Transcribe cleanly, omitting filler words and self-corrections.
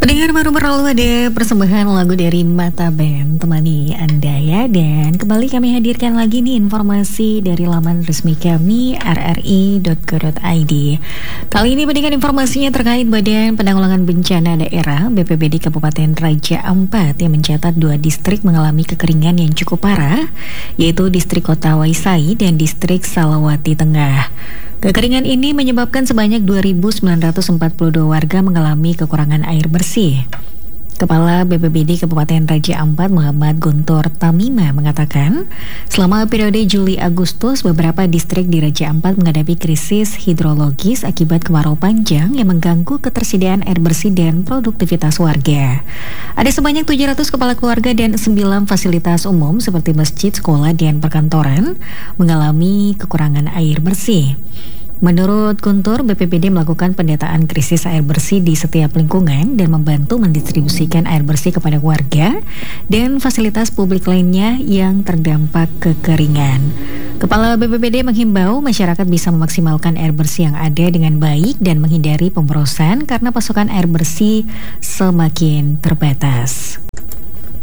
Pendengar baru berlalu ada persembahan lagu dari Mata Band temani Anda ya. Dan kembali kami hadirkan lagi nih informasi dari laman resmi kami rri.co.id. Kali ini pendengar informasinya terkait Badan Penanggulangan Bencana Daerah BPBD Kabupaten Raja Ampat yang mencatat 2 distrik mengalami kekeringan yang cukup parah, yaitu distrik Kota Waisai dan distrik Salawati Tengah. Kekeringan ini menyebabkan sebanyak 2.942 warga mengalami kekurangan air bersih. Kepala BPBD Kabupaten Raja Ampat Muhammad Guntur Tamima mengatakan, selama periode Juli-Agustus beberapa distrik di Raja Ampat menghadapi krisis hidrologis akibat kemarau panjang yang mengganggu ketersediaan air bersih dan produktivitas warga. Ada sebanyak 700 kepala keluarga dan 9 fasilitas umum seperti masjid, sekolah, dan perkantoran mengalami kekurangan air bersih. Menurut Guntur, BPBD melakukan pendataan krisis air bersih di setiap lingkungan dan membantu mendistribusikan air bersih kepada warga dan fasilitas publik lainnya yang terdampak kekeringan. Kepala BPBD menghimbau masyarakat bisa memaksimalkan air bersih yang ada dengan baik dan menghindari pemborosan karena pasokan air bersih semakin terbatas.